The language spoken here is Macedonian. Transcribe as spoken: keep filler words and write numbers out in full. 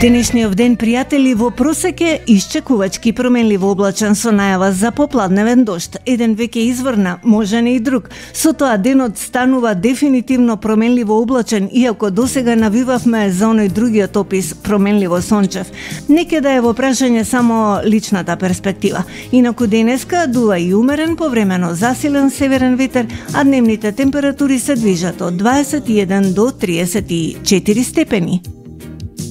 Денешниот ден, пријатели, во просек е исчекувачки променливо облачен со најава за попладневен дожд. Еден веќе изврна, може не и друг. Со тоа денот станува дефинитивно променливо облачен, иако досега навивавме за оној другиот опис променливо сончев. Неке да е во прашање само личната перспектива. Инаку денеска дува и умерен, повремено засилен северен ветер, а дневните температури се движат од дваесет и еден до триесет и четири степени.